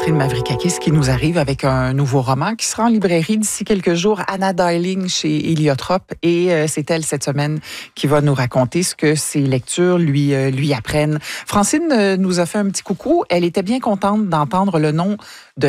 Catherine Mavrikakis qui nous arrive avec un nouveau roman qui sera en librairie d'ici quelques jours, Anna Darling chez Héliotrope. Et c'est elle cette semaine qui va nous raconter ce que ses lectures lui apprennent. Francine nous a fait un petit coucou. Elle était bien contente d'entendre le nom de